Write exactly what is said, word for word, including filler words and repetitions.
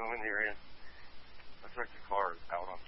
know when you're in. Looks like the car is out on